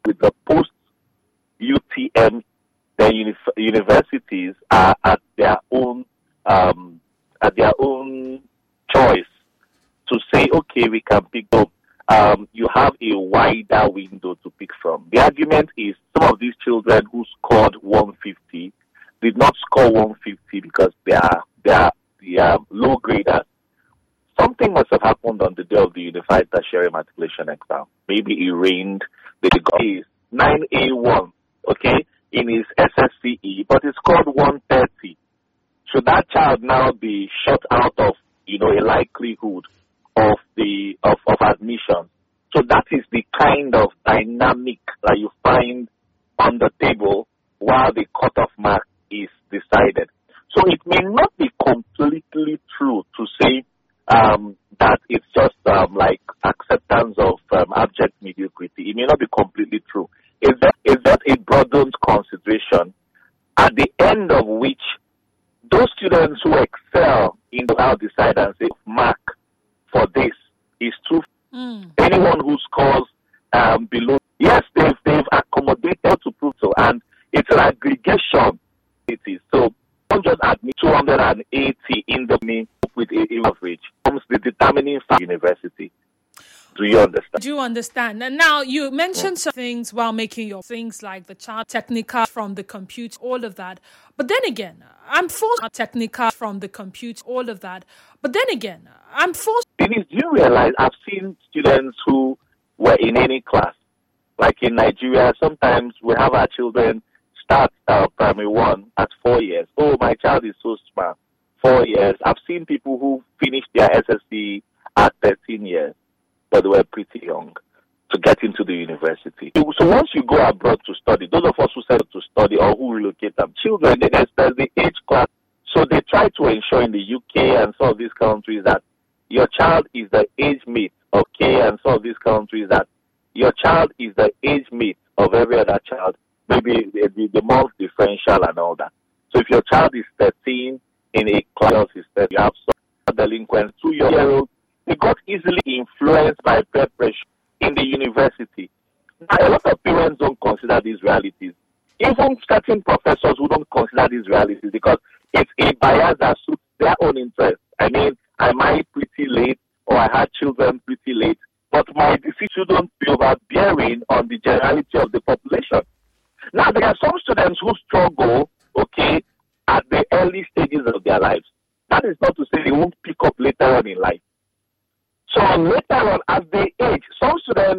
with the post UTM, the universities are at their own choice to say, okay, we can pick up. You have a wider window to pick from. The argument is some of these children who scored 150 did not score 150 because they are low graders. Something must have happened on the day of the Unified Tertiary Matriculation Exam. Maybe it rained. The guy is 9A1, okay, in his SSCE, but he scored 130. Should that child now be shut out of, a likelihood of admission? So that is the kind of dynamic that you find on the table while the cutoff mark is decided. So it may not be completely true to say that it's just like acceptance of abject mediocrity. It may not be completely true. Is that a broadened consideration at the end of which those students who excel in the now decide and say mark for this is true. Anyone who scores below, yes, they've accommodated to prove so, and it's an aggregation. It is so. Don't just admit 280 in the mean with a average comes the determining factor university. Do you understand? I do understand. And now you mentioned some things while making your things like the child technical from the computer, all of that. But then again, I'm forced technical from the computer, all of that. But then again, I'm forced. Do you realize I've seen students who were in any class, like in Nigeria, sometimes we have our children start primary one at 4 years. Oh, my child is so smart. 4 years. I've seen people who finished their SSC at 13 years, but they were pretty young to get into the university. So once you go abroad to study, those of us who set up to study or who relocate them, children, there's the age class. So they try to ensure in the UK and some of these countries that your child is the age mate, okay, and some of these countries that your child is the age mate of every other child, maybe the month differential and all that. So if your child is 13 in a class, you have some delinquents, 2-year-olds, they got easily influenced by peer pressure in the university. Now, a lot of parents don't consider these realities. Even certain professors who don't consider these realities because it's a bias that suits their own interest. I mean, I married pretty late or I had children pretty late, but my decision shouldn't be overbearing on the generality of the population. Now, there are some students who struggle, okay, at the early stages of their lives. That is not to say they won't pick up later on in life. So later on, as they age, some students